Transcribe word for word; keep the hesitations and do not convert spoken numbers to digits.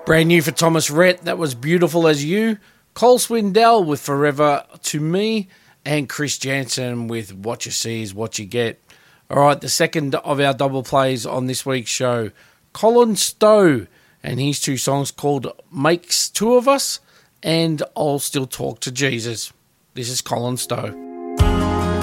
Brand new for Thomas Rhett, that was Beautiful As You. Cole Swindell with Forever To Me. And Chris Jansen with What You See Is What You Get. All right, the second of our double plays on this week's show, Colin Stowe, and his two songs called Makes Two of Us and I'll Still Talk to Jesus. This is Colin Stowe.